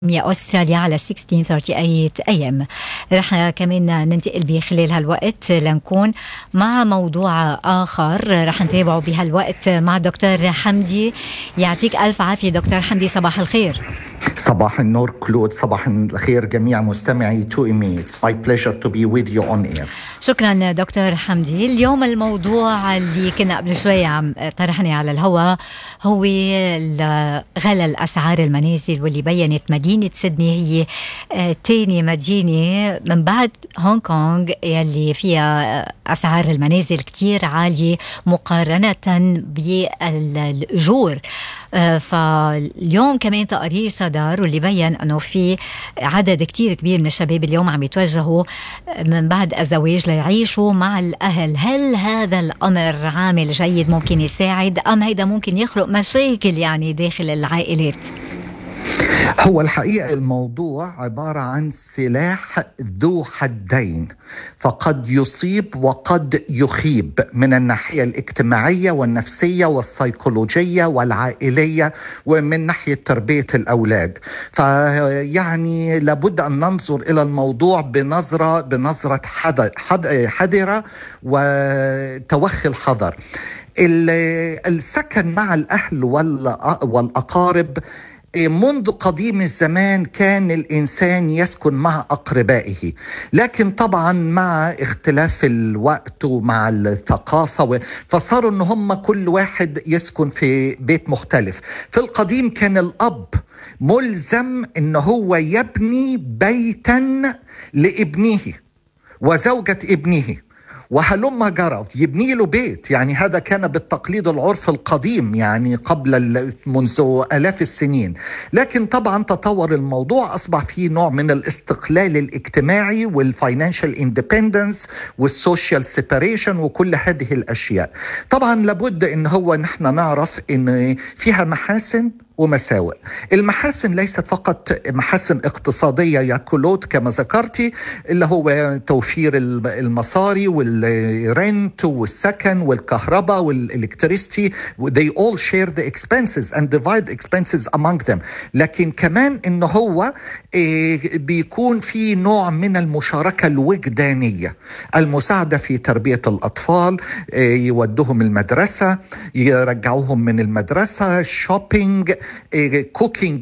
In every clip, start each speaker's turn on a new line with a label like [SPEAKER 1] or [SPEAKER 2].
[SPEAKER 1] أستراليا على 1638 AM. رح كمان ننتقل بخلال هالوقت لنكون مع موضوع آخر رح نتابعه بهالوقت مع دكتور حمدي. يعطيك ألف عافية دكتور حمدي، صباح الخير.
[SPEAKER 2] صباح النور كلود، صباح الخير جميع مستمعي 2ME. It's my pleasure to be with you on air.
[SPEAKER 1] شكرا دكتور حمدي. اليوم الموضوع اللي كنا قبل شوي عم طرحني على الهواء هو غلاء الأسعار المنازل، واللي بيّنت مدينة سيدني هي تاني مدينة من بعد هونغ كونغ يلي فيها أسعار المنازل كتير عالية مقارنة بالأجور. فاليوم كمان تقرير صدر واللي بيّن أنه في عدد كتير كبير من الشباب اليوم عم يتوجهوا من بعد الزواج ليعيشوا مع الأهل. هل هذا الأمر عامل جيد ممكن يساعد، أم هيدا ممكن يخلق مشاكل يعني داخل العائلات؟
[SPEAKER 2] هو الحقيقة الموضوع عبارة عن سلاح ذو حدين، فقد يصيب وقد يخيب من الناحية الاجتماعية والنفسية والسيكولوجية والعائلية ومن ناحية تربية الأولاد. فيعني لابد أن ننظر إلى الموضوع بنظرة حذرة وتوخي الحذر. السكن مع الأهل والأقارب منذ قديم الزمان كان الإنسان يسكن مع أقربائه، لكن طبعا مع اختلاف الوقت ومع الثقافة فصاروا أن هم كل واحد يسكن في بيت مختلف. في القديم كان الأب ملزم أنه هو يبني بيتا لابنه وزوجة ابنه، وهلما جرى يبني له بيت. يعني هذا كان بالتقليد العرف القديم، يعني قبل منذ آلاف السنين. لكن طبعا تطور الموضوع، أصبح فيه نوع من الاستقلال الاجتماعي والفاينانشال اندبندنس والسوشيال سيباريشن وكل هذه الأشياء. طبعا لابد إن هو نحن نعرف إن فيها محاسن ومساوئ. المحاسن ليست فقط محاسن اقتصادية يا كلود كما ذكرتي، اللي هو توفير المصاري والرنت والسكن والكهرباء والإلكتريستي. They all share the expenses and divide expenses among them. لكن كمان إنه هو بيكون في نوع من المشاركة الوجدانية، المساعدة في تربية الأطفال، يودوهم المدرسة، يرجعوهم من المدرسة، shopping، cooking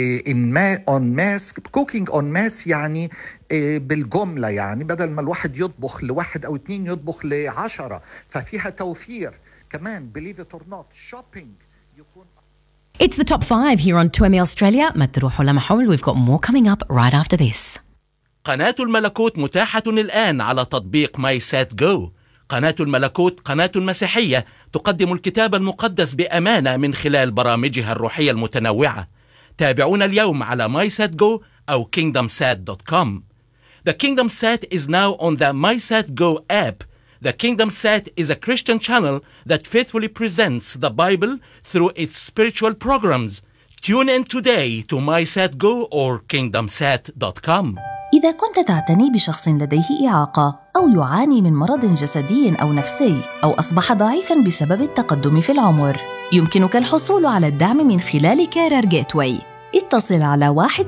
[SPEAKER 2] on mass يعني بالجملة، يعني بدل ما الواحد يطبخ لواحد أو اتنين يطبخ ل10، ففيها توفير كمان. believe it or not shopping يكون.
[SPEAKER 3] It's the top 5 here on 2ME Australia. ما تروحوا لمحول. We've got more coming up right after this.
[SPEAKER 4] قناة الملكوت متاحة الآن على تطبيق ماي سات جو. قناة الملكوت قناة مسيحية تقدم الكتاب المقدس بأمانة من خلال برامجها الروحية المتنوعة. تابعونا اليوم على MySatGo أو KingdomSat.com. The KingdomSat is now on the MySatGo app. The KingdomSat is a Christian channel that faithfully presents the Bible through its spiritual programs. Tune in today to MySatGo or KingdomSat.com.
[SPEAKER 3] إذا كنت تعتني بشخص لديه إعاقة أو يعاني من مرض جسدي أو نفسي أو أصبح ضعيفاً بسبب التقدم في العمر، يمكنك الحصول على الدعم من خلال كارير جيتواي. اتصل على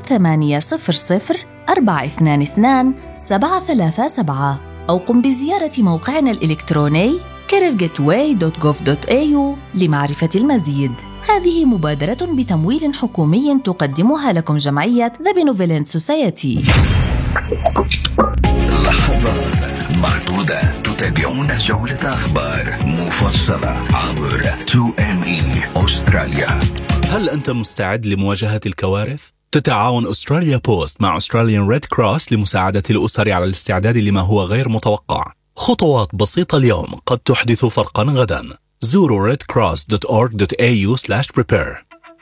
[SPEAKER 3] 1800-422-737 أو قم بزيارة موقعنا الإلكتروني careergateway.gov.au لمعرفة المزيد. هذه مبادرة بتمويل حكومي تقدمها لكم جمعية The Benevolent Society.
[SPEAKER 5] لحظات معدودة تتابعون جولة أخبار مفصلة عبر 2ME أستراليا.
[SPEAKER 6] هل أنت مستعد لمواجهة الكوارث؟ تتعاون أستراليا بوست مع أستراليان ريد كروس لمساعدة الأسر على الاستعداد لما هو غير متوقع. خطوات بسيطة اليوم قد تحدث فرقا غدا. زوروا redcross.org.au/prepare.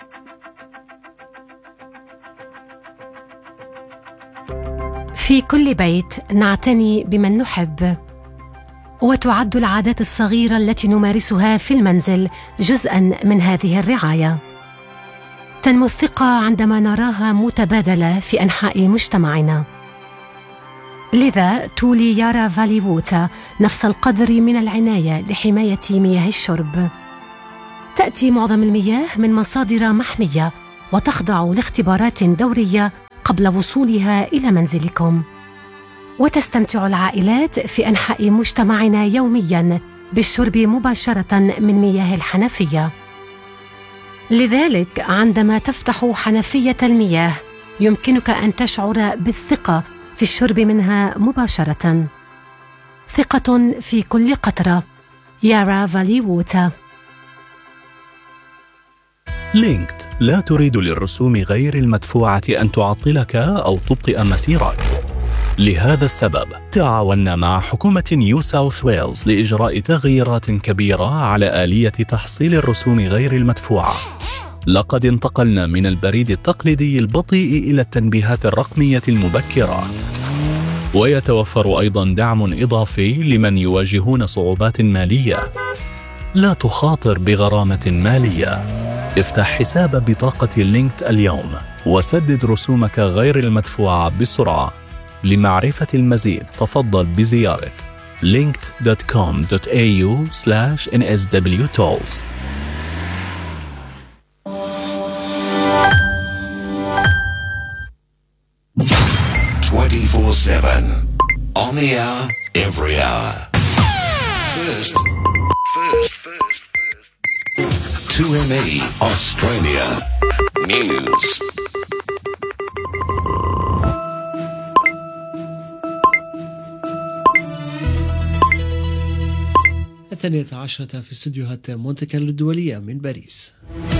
[SPEAKER 7] في كل بيت نعتني بمن نحب، وتعد العادات الصغيرة التي نمارسها في المنزل جزءاً من هذه الرعاية. تنمو الثقة عندما نراها متبادلة في أنحاء مجتمعنا. لذا تولي يارا فالي ووتا نفس القدر من العناية لحماية مياه الشرب. تأتي معظم المياه من مصادر محمية وتخضع لاختبارات دورية قبل وصولها إلى منزلكم. وتستمتع العائلات في أنحاء مجتمعنا يومياً بالشرب مباشرة من مياه الحنفية. لذلك عندما تفتح حنفية المياه يمكنك أن تشعر بالثقة في الشرب منها مباشرة. ثقة في كل قطرة. يارا فالي ووتا.
[SPEAKER 6] لينكد لا تريد للرسوم غير المدفوعة أن تعطلك أو تبطئ مسيرك. لهذا السبب تعاوننا مع حكومة نيو ساوث ويلز لإجراء تغييرات كبيرة على آلية تحصيل الرسوم غير المدفوعة. لقد انتقلنا من البريد التقليدي البطيء إلى التنبيهات الرقمية المبكرة. ويتوفر أيضاً دعم إضافي لمن يواجهون صعوبات مالية. لا تخاطر بغرامة مالية. افتح حساب بطاقة لينكد اليوم وسدد رسومك غير المدفوعة بسرعة. لمعرفة المزيد تفضل بزيارة linked.com.au/nswtolls.
[SPEAKER 5] On the hour, every hour. First. 2ME Australia News.
[SPEAKER 8] الثانية عشرة في استديوهات مونte كارلو الدولية من باريس.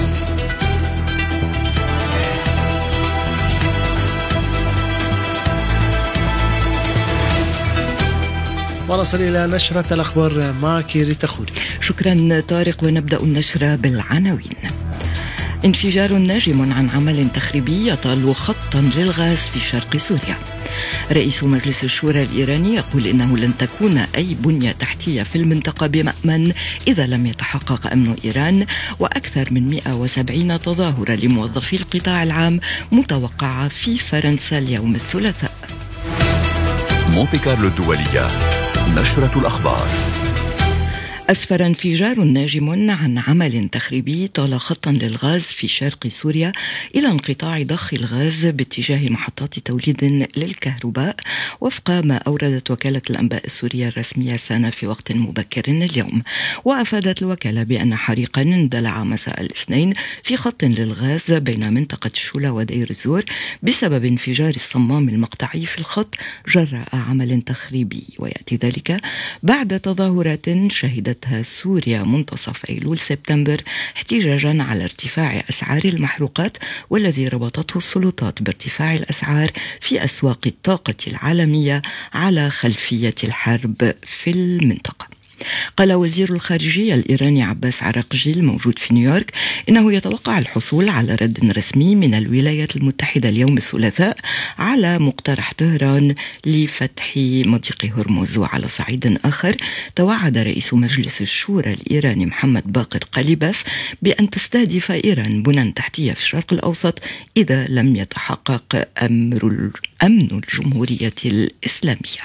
[SPEAKER 8] ونصل إلى نشرة الأخبار معك ريتا خوري.
[SPEAKER 9] شكرا طارق، ونبدأ النشرة بالعناوين. انفجار ناجم عن عمل تخريبي يطال خطا للغاز في شرق سوريا. رئيس مجلس الشورى الإيراني يقول إنه لن تكون أي بنية تحتية في المنطقة بمأمن إذا لم يتحقق أمن إيران. وأكثر من 170 تظاهرة لموظفي القطاع العام متوقعة في فرنسا اليوم الثلاثاء.
[SPEAKER 5] مونte كارلو الدولية، نشرة الأخبار.
[SPEAKER 9] أسفر انفجار ناجم عن عمل تخريبي طال خطا للغاز في شرق سوريا إلى انقطاع ضخ الغاز باتجاه محطات توليد للكهرباء، وفق ما أوردت وكالة الأنباء السورية الرسمية سانا في وقت مبكر اليوم. وأفادت الوكالة بأن حريقا اندلع مساء الاثنين في خط للغاز بين منطقة الشولة ودير الزور بسبب انفجار الصمام المقطعي في الخط جراء عمل تخريبي. ويأتي ذلك بعد تظاهرات شهدت سوريا منتصف أيلول سبتمبر احتجاجا على ارتفاع أسعار المحروقات، والذي ربطته السلطات بارتفاع الأسعار في أسواق الطاقة العالمية على خلفية الحرب في المنطقة. قال وزير الخارجية الإيراني عباس عراقجي الموجود في نيويورك إنه يتوقع الحصول على رد رسمي من الولايات المتحدة اليوم الثلاثاء على مقترح طهران لفتح مضيق هرمز. وعلى صعيد آخر توعد رئيس مجلس الشورى الإيراني محمد باقر قليباف بأن تستهدف إيران بنى تحتية في الشرق الأوسط إذا لم يتحقق أمن الجمهورية الإسلامية.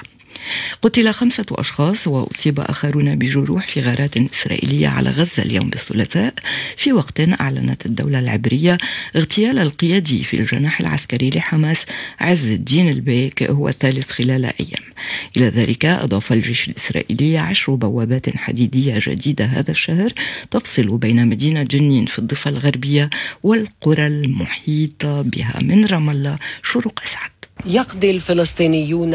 [SPEAKER 9] قتل 5 أشخاص وأصيب آخرون بجروح في غارات إسرائيلية على غزة اليوم الثلاثاء، في وقت أعلنت الدولة العبرية اغتيال القيادي في الجناح العسكري لحماس عز الدين البيك هو الثالث خلال أيام. إلى ذلك أضاف الجيش الإسرائيلي 10 بوابات حديدية جديدة هذا الشهر تفصل بين مدينة جنين في الضفة الغربية والقرى المحيطة بها. من رام الله شروق أسعد.
[SPEAKER 10] يقضي الفلسطينيون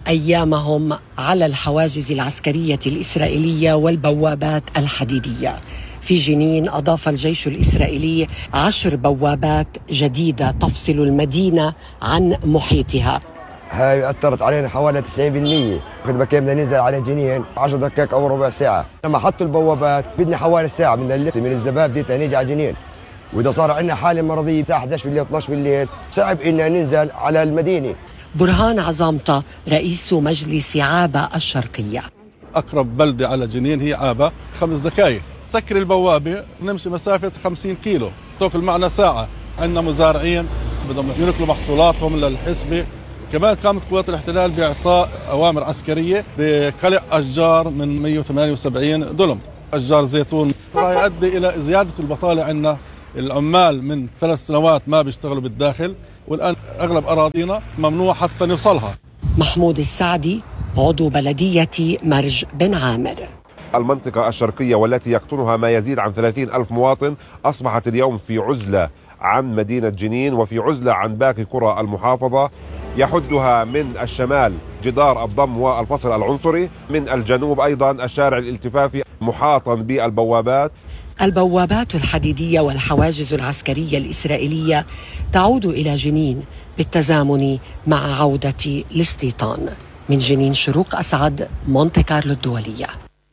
[SPEAKER 10] أيامهم على الحواجز العسكرية الإسرائيلية والبوابات الحديدية. في جنين أضاف الجيش الإسرائيلي 10 بوابات جديدة تفصل المدينة عن محيطها.
[SPEAKER 11] هاي أثرت علينا حوالي 90%. كنا بدنا ننزل على جنين 10 دقائق أو ربع ساعة. لما حطوا البوابات بدنا حوالي ساعة من الزباب دي نيجي على جنين. وإذا صار عندنا حالة مرضية الساعة 11 بالليل 12 بالليل صعب إننا ننزل على المدينة.
[SPEAKER 10] برهان عظامطة رئيس مجلس عابة الشرقية.
[SPEAKER 12] أقرب بلدة على جنين هي عابة 5 دقائق. سكر البوابة نمشي مسافة 50 كيلو، تأكل معنا ساعة. عندنا مزارعين بدهم ينقلوا محصولاتهم للحسبة. كمان قامت قوات الاحتلال بإعطاء أوامر عسكرية بقلع أشجار من 178 دلم، أشجار زيتون، راح يؤدي إلى زيادة البطالة عندنا العمال من 3 سنوات ما بيشتغلوا بالداخل، والآن أغلب أراضينا ممنوع حتى نوصلها.
[SPEAKER 10] محمود السعدي عضو بلدية مرج بن عامر.
[SPEAKER 13] المنطقة الشرقية والتي يقطنها ما يزيد عن 30,000 مواطن أصبحت اليوم في عزلة عن مدينة جنين وفي عزلة عن باقي قرى المحافظة، يحدها من الشمال جدار الضم والفصل العنصري، من الجنوب أيضا الشارع الالتفافي محاطا بالبوابات.
[SPEAKER 10] البوابات الحديدية والحواجز العسكرية الإسرائيلية تعود إلى جنين بالتزامن مع عودة الاستيطان. من جنين شروق أسعد، مونتي كارلو الدولية.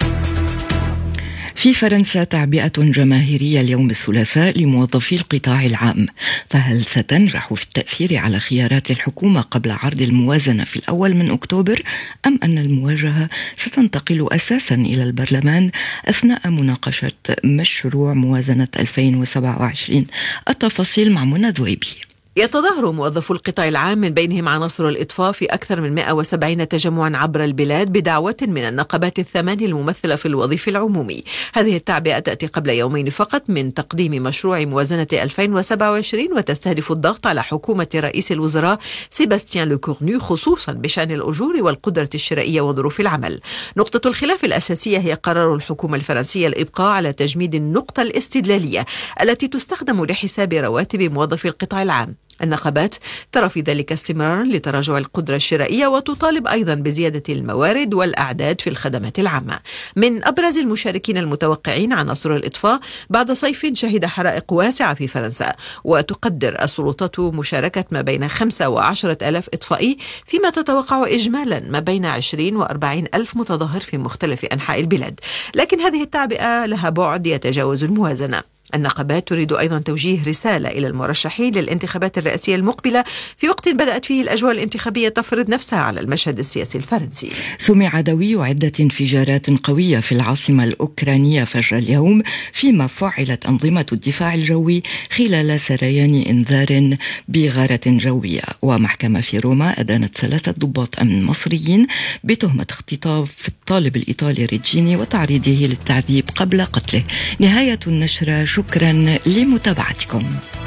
[SPEAKER 9] في فرنسا تعبئة جماهيرية اليوم الثلاثاء لموظفي القطاع العام، فهل ستنجح في التأثير على خيارات الحكومة قبل عرض الموازنة في الأول من أكتوبر، أم أن المواجهة ستنتقل أساسا إلى البرلمان أثناء مناقشة مشروع موازنة 2027؟ التفاصيل مع منى ذويبي.
[SPEAKER 14] يتظاهر موظفو القطاع العام من بينهم عناصر الإطفاء في أكثر من 170 تجمعا عبر البلاد بدعوة من النقابات الثمان الممثلة في الوظيف العمومي. هذه التعبئة تأتي قبل يومين فقط من تقديم مشروع موازنة 2027 وتستهدف الضغط على حكومة رئيس الوزراء سيباستيان لوكورنو خصوصا بشأن الأجور والقدرة الشرائية وظروف العمل. نقطة الخلاف الأساسية هي قرار الحكومة الفرنسية الإبقاء على تجميد النقطة الاستدلالية التي تستخدم لحساب رواتب موظفي القطاع العام. النقابات ترى في ذلك استمرارا لتراجع القدرة الشرائية وتطالب أيضا بزيادة الموارد والأعداد في الخدمات العامة. من أبرز المشاركين المتوقعين عناصر الإطفاء بعد صيف شهد حرائق واسعة في فرنسا، وتقدر السلطات مشاركة ما بين 5 و10 ألاف إطفائي، فيما تتوقع إجمالا ما بين 20 و40 ألف متظاهر في مختلف أنحاء البلاد. لكن هذه التعبئة لها بعد يتجاوز الموازنة. النقابات تريد أيضا توجيه رسالة إلى المرشحين للانتخابات الرئاسية المقبلة في وقت بدأت فيه الأجواء الانتخابية تفرض نفسها على المشهد السياسي الفرنسي.
[SPEAKER 9] سمع دوي عدة انفجارات قوية في العاصمة الأوكرانية فجر اليوم، فيما فعلت أنظمة الدفاع الجوي خلال سريان إنذار بغارة جوية. ومحكمة في روما أدانت 3 ضباط أمن مصريين بتهمة اختطاف الطالب الإيطالي ريجيني وتعريضه للتعذيب قبل قتله. نهاية النشرة، شكرا لمتابعتكم.